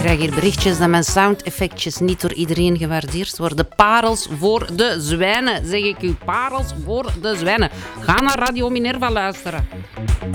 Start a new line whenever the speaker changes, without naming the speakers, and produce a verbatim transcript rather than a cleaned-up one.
krijg hier berichtjes dat mijn soundeffectjes niet door iedereen gewaardeerd worden. Parels voor de zwijnen, zeg ik u. Parels voor de zwijnen. Ga naar Radio Minerva luisteren.